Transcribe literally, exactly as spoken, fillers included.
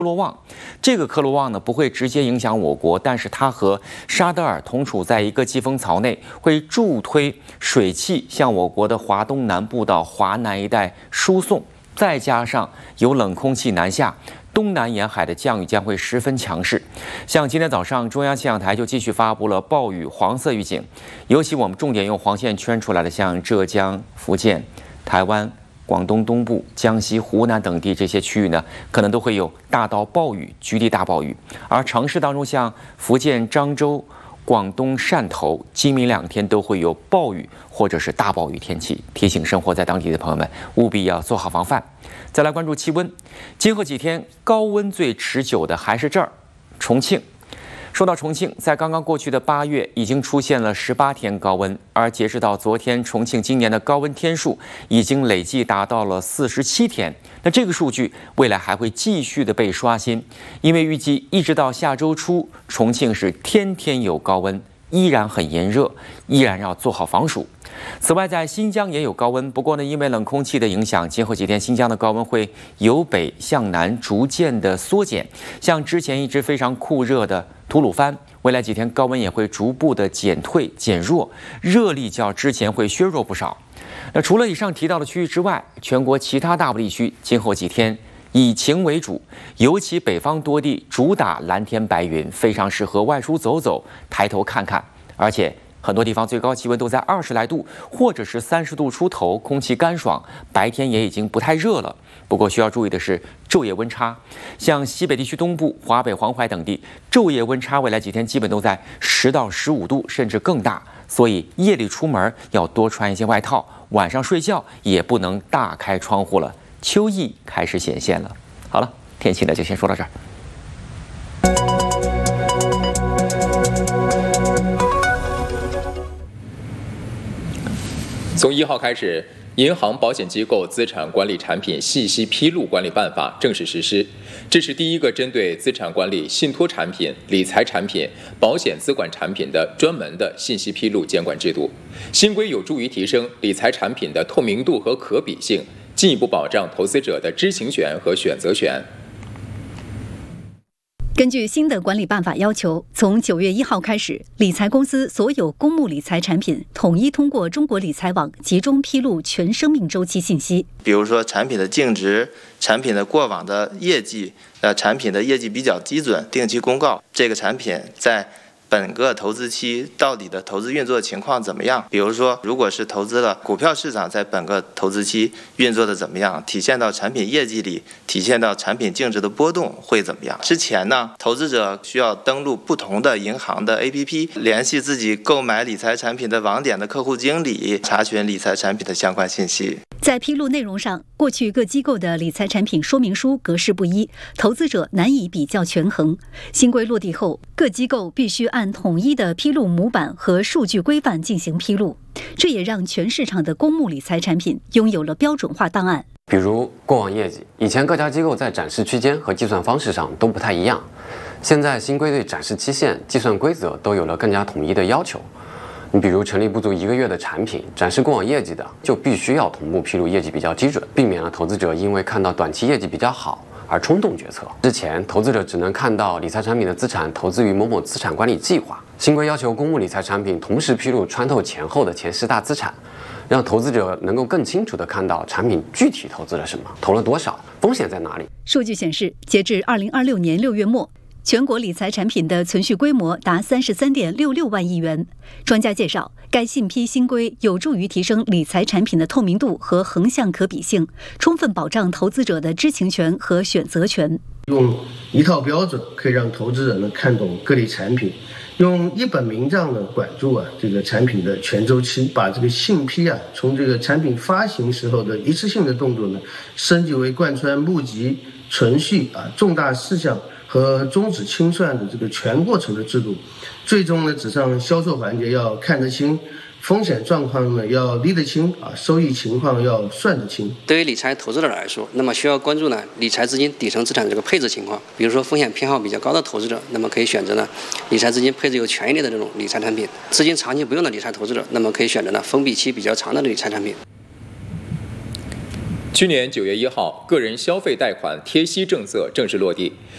罗旺，这个克罗旺呢不会直接影响我国，但是它和沙德尔同处在一个季风槽内，会助推水汽向我国的华东南部到华南一带输送，再加上有冷空气南下，东南沿海的降雨将会十分强势。像今天早上，中央气象台就继续发布了暴雨黄色预警，尤其我们重点用黄线圈出来的，像浙江、福建、台湾、广东东部、江西、湖南等地这些区域呢，可能都会有大到暴雨、局地大暴雨。而城市当中，像福建漳州、广东汕头，今明两天都会有暴雨或者是大暴雨天气。提醒生活在当地的朋友们，务必要做好防范。再来关注气温，今后几天高温最持久的还是这儿，重庆。说到重庆，在刚刚过去的八月已经出现了十八天高温，而截止到昨天，重庆今年的高温天数已经累计达到了四十七天。那这个数据未来还会继续的被刷新，因为预计一直到下周初，重庆是天天有高温，依然很炎热，依然要做好防暑。此外，在新疆也有高温，不过呢，因为冷空气的影响，今后几天新疆的高温会由北向南逐渐的缩减。像之前一直非常酷热的吐鲁番，未来几天高温也会逐步的减退减弱，热力较之前会削弱不少。那除了以上提到的区域之外，全国其他大部地区今后几天以晴为主，尤其北方多地主打蓝天白云，非常适合外出走走、抬头看看，而且很多地方最高气温都在二十来度，或者是三十度出头，空气干爽，白天也已经不太热了。不过需要注意的是昼夜温差，像西北地区东部、华北、黄淮等地，昼夜温差未来几天基本都在十到十五度，甚至更大。所以夜里出门要多穿一些外套，晚上睡觉也不能大开窗户了。秋意开始显现了。好了，天气呢就先说到这儿。 从一号开始，银行保险机构资产管理产品信息披露管理办法正式实施。这是第一个针对资产管理、信托产品、理财产品、保险资管产品的专门的信息披露监管制度。新规有助于提升理财产品的透明度和可比性，进一步保障投资者的知情权和选择权。 根据新的管理办法要求，从九月一号开始，理财公司所有公募理财产品统一通过中国理财网集中披露全生命周期信息。 比如说产品的净值、产品的过往的业绩、呃，产品的业绩比较基准，定期公告这个产品在本个投资期到底的投资运作情况怎么样？比如说，如果是投资了股票市场，在本个投资期运作的怎么样？体现到产品业绩里，体现到产品净值的波动会怎么样？之前呢，投资者需要登录不同的银行的 A P P， 联系自己购买理财产品的网点的客户经理，查询理财产品的相关信息。 在披露内容上，过去各机构的理财产品说明书格式不一，投资者难以比较权衡。新规落地后，各机构必须按统一的披露模板和数据规范进行披露，这也让全市场的公募理财产品拥有了标准化档案。 比如过往业绩，以前各家机构在展示区间和计算方式上都不太一样，现在新规对展示期限、计算规则都有了更加统一的要求。你比如成立不足一个月的产品，展示过往业绩的，就必须要同步披露业绩比较基准，避免了投资者因为看到短期业绩比较好而冲动决策。之前投资者只能看到理财产品的资产投资于某某资产管理计划，新规要求公募理财产品同时披露穿透前后的前十大资产，让投资者能够更清楚地看到产品具体投资了什么，投了多少，风险在哪里。 数据显示，截至二零二六年六月末，全国理财产品的存续规模达三十三点六六万亿元。专家介绍，该信批新规有助于提升理财产品的透明度和横向可比性，充分保障投资者的知情权和选择权。 用一套标准可以让投资者呢看懂各类产品，用一本名账呢管住啊这个产品的全周期，把这个信批啊从这个产品发行时候的一次性的动作呢，升级为贯穿募集、存续啊重大事项和终止清算的这个全过程的制度，最终呢，只上销售环节要看得清，风险状况呢要理得清啊，收益情况要算得清。 对于理财投资者来说，那么需要关注呢理财资金底层资产这个配置情况，比如说风险偏好比较高的投资者，那么可以选择呢理财资金配置有权益类的这种理财产品；资金长期不用的理财投资者，那么可以选择呢封闭期比较长的理财产品。 去年九月一号，个人消费贷款贴息政策正式落地。